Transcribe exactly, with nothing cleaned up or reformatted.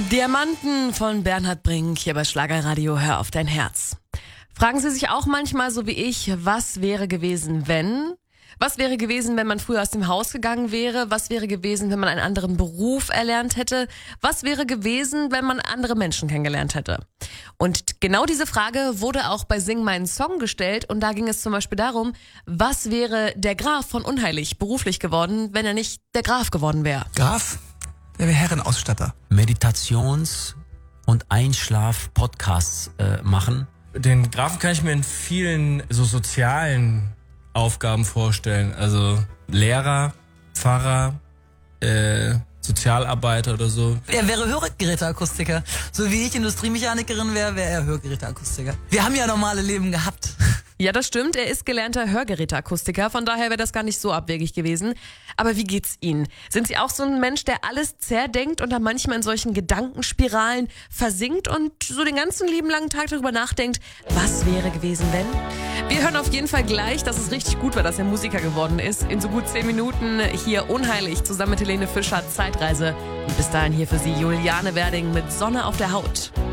Diamanten von Bernhard Brink hier bei Schlagerradio. Hör auf dein Herz. Fragen Sie sich auch manchmal, so wie ich, was wäre gewesen, wenn? Was wäre gewesen, wenn man früher aus dem Haus gegangen wäre? Was wäre gewesen, wenn man einen anderen Beruf erlernt hätte? Was wäre gewesen, wenn man andere Menschen kennengelernt hätte? Und genau diese Frage wurde auch bei Sing meinen Song gestellt. Und da ging es zum Beispiel darum, was wäre der Graf von Unheilig beruflich geworden, wenn er nicht der Graf geworden wäre? Graf? Der wäre Herrenausstatter. Meditations- und Einschlaf-Podcasts äh, machen. Den Grafen kann ich mir in vielen so sozialen Aufgaben vorstellen. Also Lehrer, Pfarrer, äh, Sozialarbeiter oder so. Er wäre Hörgeräteakustiker. So wie ich Industriemechanikerin wäre, wäre er Hörgeräteakustiker. Wir haben ja normale Leben gehabt. Ja, das stimmt. Er ist gelernter Hörgeräteakustiker. Von daher wäre das gar nicht so abwegig gewesen. Aber wie geht's Ihnen? Sind Sie auch so ein Mensch, der alles zerdenkt und dann manchmal in solchen Gedankenspiralen versinkt und so den ganzen lieben langen Tag darüber nachdenkt, was wäre gewesen, wenn? Wir hören auf jeden Fall gleich, dass es richtig gut war, dass er Musiker geworden ist. In so gut zehn Minuten hier Unheilig zusammen mit Helene Fischer, Zeitreise. Und bis dahin hier für Sie Juliane Werding mit Sonne auf der Haut.